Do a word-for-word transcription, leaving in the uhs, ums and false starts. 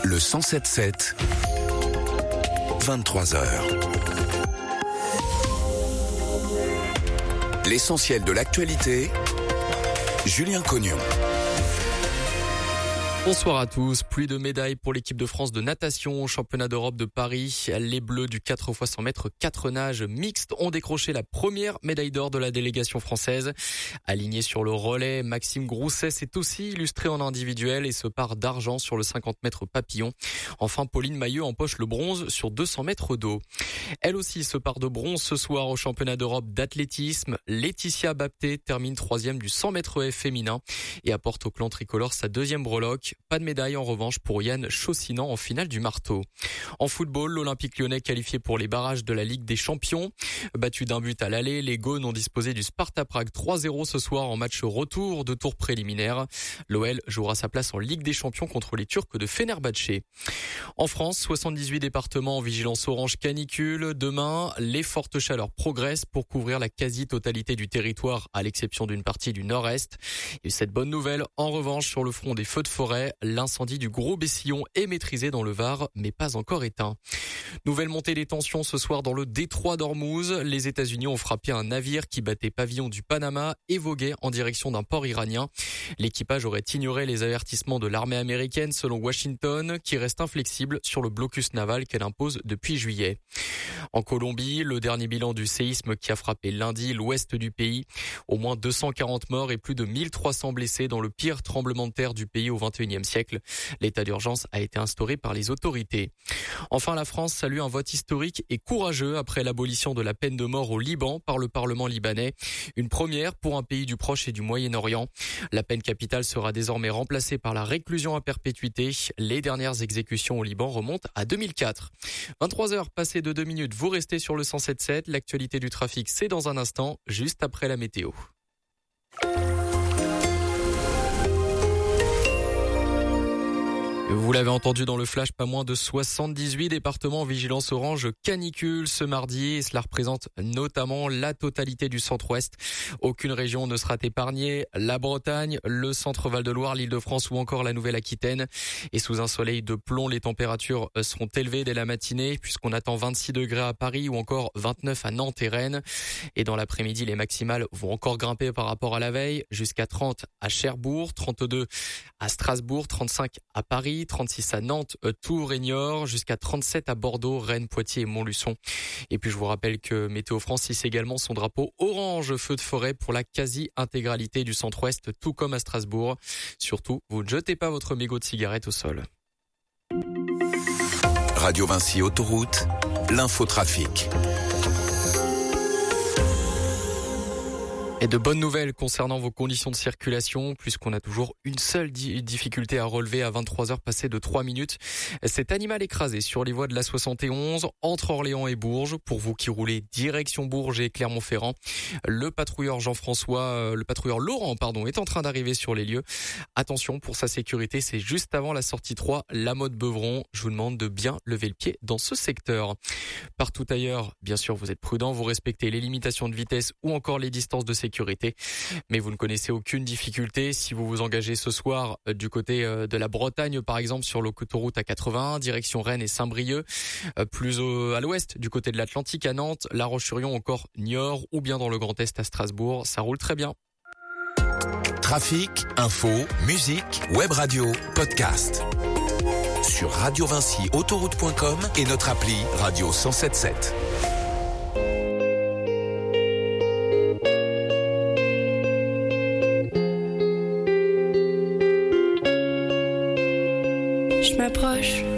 Le cent sept sept, vingt-trois heures. L'essentiel de l'actualité, Julien Cognon. Bonsoir à tous. Plus de médailles pour l'équipe de France de natation au championnat d'Europe de Paris. Les Bleus du quatre fois cent mètres quatre nages mixtes ont décroché la première médaille d'or de la délégation française. Aligné sur le relais, Maxime Grousset s'est aussi illustré en individuel et se part d'argent sur le cinquante mètres papillon. Enfin, Pauline Mailleux empoche le bronze sur deux cents mètres d'eau. Elle aussi se part de bronze ce soir au championnat d'Europe d'athlétisme. Laetitia Bapté termine troisième du cent mètres F féminin et apporte au clan tricolore sa deuxième breloque. Pas de médaille en revanche pour Yann Chaussinan en finale du marteau. En football, l'Olympique lyonnais qualifié pour les barrages de la Ligue des Champions. Battu d'un but à l'aller, les Gaunes ont disposé du Sparta Prague trois zéro ce soir en match retour de tour préliminaire. L'O L jouera sa place en Ligue des Champions contre les Turcs de Fenerbahçe. En France, soixante-dix-huit départements en vigilance orange canicule. Demain, les fortes chaleurs progressent pour couvrir la quasi-totalité du territoire à l'exception d'une partie du nord-est. Et cette bonne nouvelle, en revanche, sur le front des feux de forêt, l'incendie du Gros Bessillon est maîtrisé dans le Var, mais pas encore éteint. Nouvelle montée des tensions ce soir dans le détroit d'Ormuz. Les États-Unis ont frappé un navire qui battait pavillon du Panama et voguait en direction d'un port iranien. L'équipage aurait ignoré les avertissements de l'armée américaine selon Washington, qui reste inflexible sur le blocus naval qu'elle impose depuis juillet. En Colombie, le dernier bilan du séisme qui a frappé lundi l'ouest du pays. Au moins deux cent quarante morts et plus de mille trois cents blessés dans le pire tremblement de terre du pays au vingt et unième siècle. L'état d'urgence a été instauré par les autorités. Enfin, la France salue un vote historique et courageux après l'abolition de la peine de mort au Liban par le Parlement libanais. Une première pour un pays du Proche et du Moyen-Orient. La peine capitale sera désormais remplacée par la réclusion à perpétuité. Les dernières exécutions au Liban remontent à deux mille quatre. vingt-trois heures passées de deux minutes, vous restez sur le cent sept sept. L'actualité du trafic, c'est dans un instant, juste après la météo. Vous l'avez entendu dans le flash, pas moins de soixante-dix-huit départements en vigilance orange canicule ce mardi et cela représente notamment la totalité du centre-ouest. Aucune région ne sera épargnée. La Bretagne, le centre Val-de-Loire, l'Île-de-France ou encore la Nouvelle-Aquitaine. Et sous un soleil de plomb, les températures seront élevées dès la matinée puisqu'on attend vingt-six degrés à Paris ou encore vingt-neuf à Nantes et Rennes. Et dans l'après-midi, les maximales vont encore grimper par rapport à la veille jusqu'à trente à Cherbourg, trente-deux à Strasbourg, trente-cinq à Paris, trente-six à Nantes, Tours et Niort, jusqu'à trente-sept à Bordeaux, Rennes, Poitiers et Montluçon. Et puis je vous rappelle que Météo France hisse également son drapeau orange feu de forêt pour la quasi-intégralité du centre-ouest, tout comme à Strasbourg. Surtout, vous ne jetez pas votre mégot de cigarette au sol. Radio Vinci Autoroute, l'infotrafic. Et de bonnes nouvelles concernant vos conditions de circulation, puisqu'on a toujours une seule di- difficulté à relever à vingt-trois heures passées de trois minutes. Cet animal écrasé sur les voies de la soixante et onze, entre Orléans et Bourges, pour vous qui roulez direction Bourges et Clermont-Ferrand. Le patrouilleur Jean-François, euh, le patrouilleur Laurent, pardon, est en train d'arriver sur les lieux. Attention, pour sa sécurité, c'est juste avant la sortie trois, la mode Beuvron. Je vous demande de bien lever le pied dans ce secteur. Partout ailleurs, bien sûr, vous êtes prudents, vous respectez les limitations de vitesse ou encore les distances de sécurité. sécurité. Mais vous ne connaissez aucune difficulté si vous vous engagez ce soir euh, du côté euh, de la Bretagne, par exemple, sur l'autoroute A quatre-vingt-un, direction Rennes et Saint-Brieuc, euh, plus au, à l'ouest, du côté de l'Atlantique, à Nantes, La Roche-sur-Yon, encore Niort, ou bien dans le Grand Est à Strasbourg. Ça roule très bien. Trafic, info, musique, web radio, podcast. Sur radio vinci autoroute point com et notre appli Radio cent sept sept. Je m'approche